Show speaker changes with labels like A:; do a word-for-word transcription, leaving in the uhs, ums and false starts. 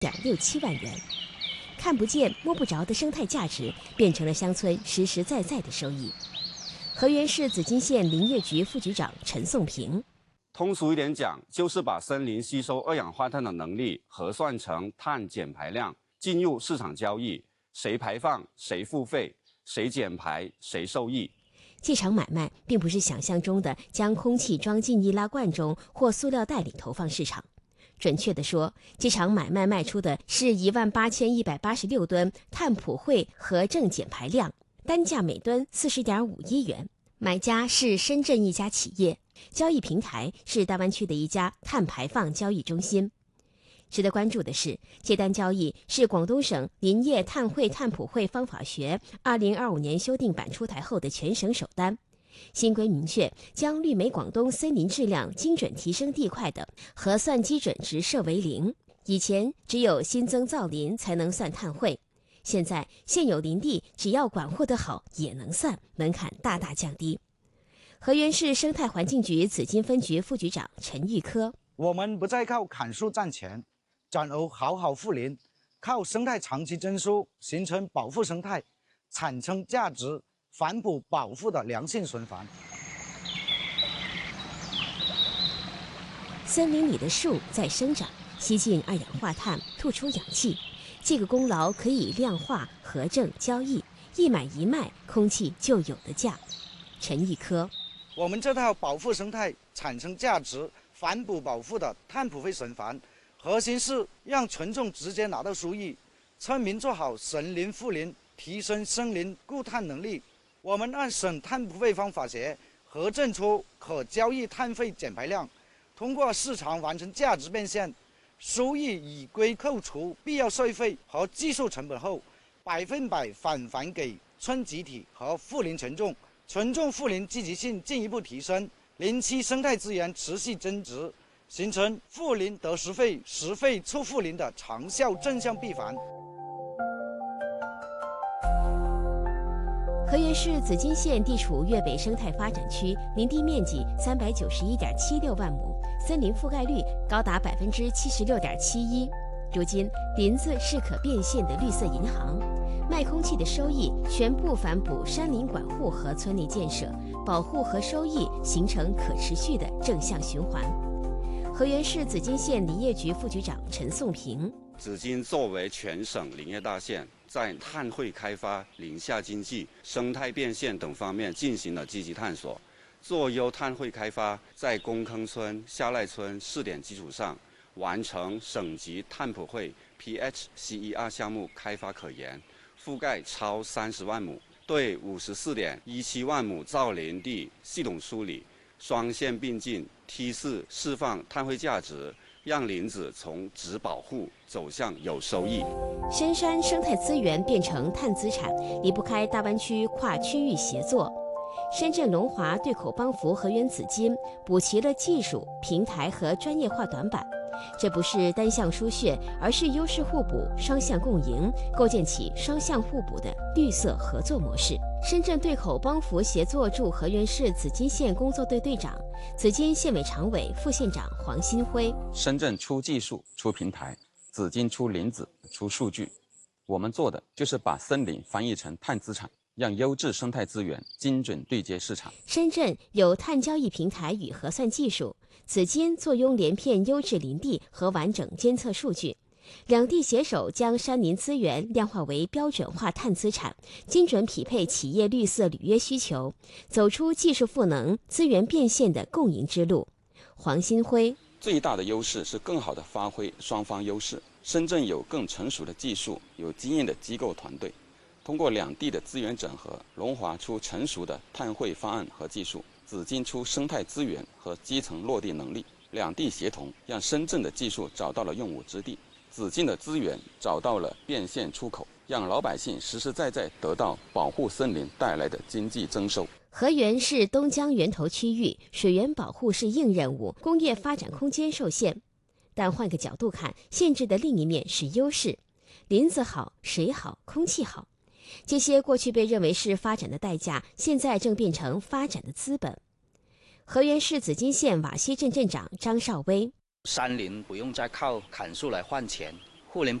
A: 点六七万元。看不见摸不着的生态价值，变成了乡村实实在在的收益。河源市紫金县林业局副局长陈颂平：
B: 通俗一点讲，就是把森林吸收二氧化碳的能力核算成碳减排量，进入市场交易，谁排放谁付费，谁减排谁受益。
A: 这场买卖并不是想象中的将空气装进易拉罐中或塑料袋里投放市场。准确地说，这场买卖卖出的是一万八千一百八十六吨碳普惠核正减排量，单价每吨四十点五一元。买家是深圳一家企业，交易平台是大湾区的一家碳排放交易中心。值得关注的是，这单交易是广东省林业碳汇碳普惠方法学二零二五年修订版出台后的全省首单。新规明确，将绿美广东森林质量精准提升地块的核算基准值设为零。以前只有新增造林才能算碳汇，现在现有林地只要管护得好也能算，门槛大大降低。河源市生态环境局紫金分局副局长陈玉科：
C: 我们不再靠砍树赚钱，转而好好护林，靠生态长期增收，形成保护生态、产生价值、反哺保护的良性循环。
A: 森林里的树在生长，吸进二氧化碳，吐出氧气，这个功劳可以量化、核证、交易，一买一卖，空气就有的价。陈玉科：
C: 我们这套保护生态、产生价值、反哺保护的碳普惠循环，核心是让群众直接拿到收益，村民做好森林护林，提升森林固碳能力。我们按省碳普惠方法学核证出可交易碳费减排量，通过市场完成价值变现，收益已归扣除必要税费和技术成本后，百分百返还给村集体和护林群众，群众护林积极性进一步提升，林区生态资源持续增值，形成护林得实费、实费促护林的长效正向闭环。
A: 河源市紫金县地处粤北生态发展区，林地面积三百九十一点七六万亩，森林覆盖率高达百分之七十六点七一。如今，林子是可变现的绿色银行，卖空气的收益全部反哺山林管护和村里建设，保护和收益形成可持续的正向循环。河源市紫金县林业局副局长陈颂平：
B: 紫金作为全省林业大县，在碳汇开发、林下经济、生态变现等方面进行了积极探索，做优碳汇开发，在公坑村、下赖村试点基础上，完成省级碳普惠 P H C E R 项目开发可研，覆盖超三十万亩，对五十四点一七万亩造林地系统梳理，双线并进，梯次释放碳汇价值，让林子从只保护走向有收益。
A: 深山生态资源变成碳资产，离不开大湾区跨区域协作。深圳龙华对口帮扶河源紫金补齐了技术、平台和专业化短板。这不是单向输血，而是优势互补、双向共赢，构建起双向互补的绿色合作模式。深圳对口帮扶协作驻河源市紫金县工作队队长、紫金县委常委、副县长黄新辉：
D: 深圳出技术、出平台，紫金出林子、出数据。我们做的就是把森林翻译成碳资产，让优质生态资源精准对接市场。
A: 深圳有碳交易平台与核算技术，紫金坐拥连片优质林地和完整监测数据，两地携手将山林资源量化为标准化碳资产，精准匹配企业绿色履约需求，走出技术赋能、资源变现的共赢之路。黄新辉：
D: 最大的优势是更好地发挥双方优势。深圳有更成熟的技术，有经验的机构团队，通过两地的资源整合，龙华出成熟的碳汇方案和技术，紫金出生态资源和基层落地能力，两地协同，让深圳的技术找到了用武之地，紫金的资源找到了变现出口，让老百姓实实在在得到保护森林带来的经济增收。
A: 河源是东江源头区域，水源保护是硬任务，工业发展空间受限。但换个角度看，限制的另一面是优势。林子好，水好，空气好，这些过去被认为是发展的代价，现在正变成发展的资本。河源市紫金县瓦溪镇镇长张少威：
E: 山林不用再靠砍树来换钱， 互联